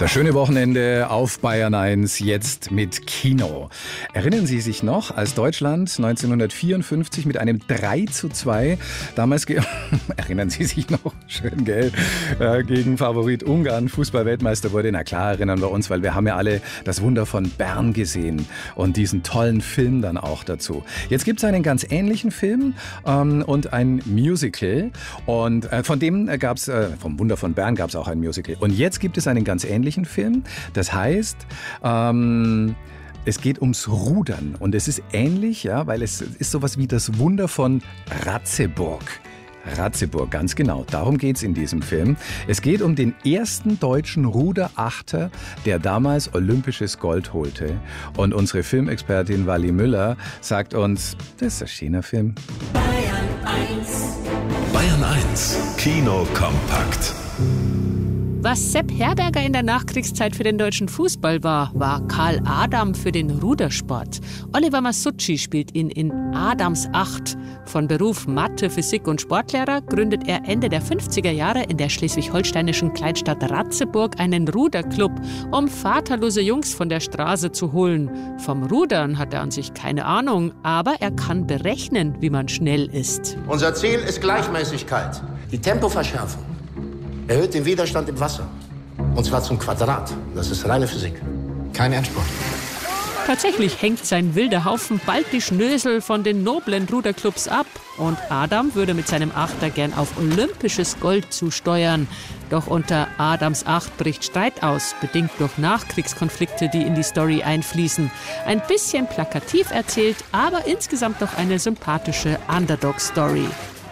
Das schöne Wochenende auf Bayern 1, jetzt mit Kino. Erinnern Sie sich noch, als Deutschland 1954 mit einem 3:2 damals, erinnern Sie sich noch, schön gell, gegen Favorit Ungarn Fußball-Weltmeister wurde? Na klar erinnern wir uns, weil wir haben ja alle das Wunder von Bern gesehen und diesen tollen Film dann auch dazu. Jetzt gibt es einen ganz ähnlichen Film und ein Musical und von dem gab es, vom Wunder von Bern gab es auch ein Musical. Und jetzt gibt es einen ganz ähnlichen Film. Das heißt, es geht ums Rudern und es ist ähnlich, ja, weil es ist sowas wie das Wunder von Ratzeburg. Ratzeburg, ganz genau. Darum geht es in diesem Film. Es geht um den ersten deutschen Ruderachter, der damals olympisches Gold holte. Und unsere Filmexpertin Wally Müller sagt uns, das ist ein schöner Film. Bayern 1. Bayern 1, Kino kompakt. Was Sepp Herberger in der Nachkriegszeit für den deutschen Fußball war Karl Adam für den Rudersport. Oliver Masucci spielt ihn in Adams 8. Von Beruf Mathe, Physik und Sportlehrer gründet er Ende der 50er Jahre in der schleswig-holsteinischen Kleinstadt Ratzeburg einen Ruderclub, um vaterlose Jungs von der Straße zu holen. Vom Rudern hat er an sich keine Ahnung, aber er kann berechnen, wie man schnell ist. Unser Ziel ist Gleichmäßigkeit. Die Tempoverschärfung erhöht den Widerstand im Wasser. Und zwar zum Quadrat. Das ist reine Physik. Kein Endspurt. Tatsächlich hängt sein wilder Haufen bald die Schnösel von den noblen Ruderclubs ab. Und Adam würde mit seinem Achter gern auf olympisches Gold zusteuern. Doch unter Adams 8 bricht Streit aus, bedingt durch Nachkriegskonflikte, die in die Story einfließen. Ein bisschen plakativ erzählt, aber insgesamt doch eine sympathische Underdog-Story.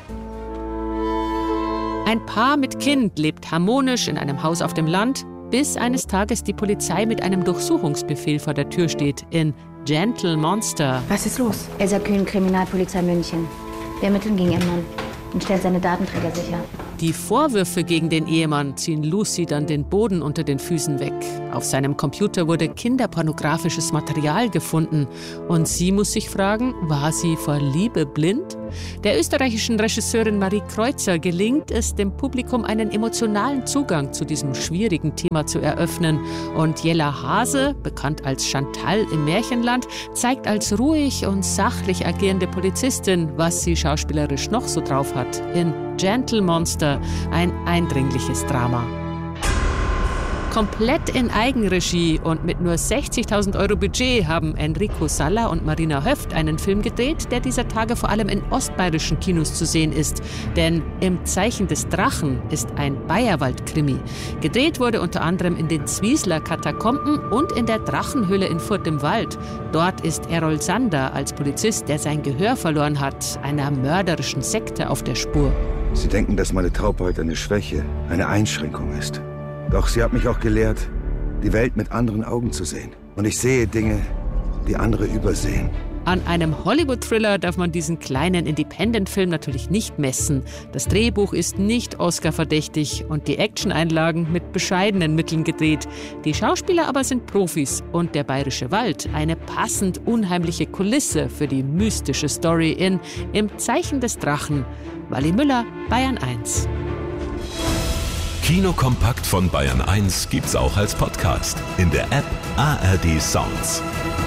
Ein Paar mit Kind lebt harmonisch in einem Haus auf dem Land, bis eines Tages die Polizei mit einem Durchsuchungsbefehl vor der Tür steht in Gentle Monster. Was ist los? Elsa Kühn, Kriminalpolizei München. Wir ermitteln gegen ihren Mann und stellen seine Datenträger sicher. Die Vorwürfe gegen den Ehemann ziehen Lucy dann den Boden unter den Füßen weg. Auf seinem Computer wurde kinderpornografisches Material gefunden. Und sie muss sich fragen, war sie vor Liebe blind? Der österreichischen Regisseurin Marie Kreuzer gelingt es, dem Publikum einen emotionalen Zugang zu diesem schwierigen Thema zu eröffnen. Und Jella Hase, bekannt als Chantal im Märchenland, zeigt als ruhig und sachlich agierende Polizistin, was sie schauspielerisch noch so drauf hat. In Gentle Monster, ein eindringliches Drama. Komplett in Eigenregie und mit nur 60.000 € Budget haben Enrico Salla und Marina Höft einen Film gedreht, der dieser Tage vor allem in ostbayerischen Kinos zu sehen ist. Denn Im Zeichen des Drachen ist ein Bayerwald-Krimi. Gedreht wurde unter anderem in den Zwiesler Katakomben und in der Drachenhöhle in Furt im Wald. Dort ist Errol Sander als Polizist, der sein Gehör verloren hat, einer mörderischen Sekte auf der Spur. Sie denken, dass meine Taubheit eine Schwäche, eine Einschränkung ist. Doch sie hat mich auch gelehrt, die Welt mit anderen Augen zu sehen. Und ich sehe Dinge, die andere übersehen. An einem Hollywood-Thriller darf man diesen kleinen Independent-Film natürlich nicht messen. Das Drehbuch ist nicht Oscar-verdächtig und die Action-Einlagen mit bescheidenen Mitteln gedreht. Die Schauspieler aber sind Profis und der bayerische Wald eine passend unheimliche Kulisse für die mystische Story in Im Zeichen des Drachen. Wally Müller, Bayern 1. Kino kompakt von Bayern 1 gibt's auch als Podcast in der App ARD Sounds.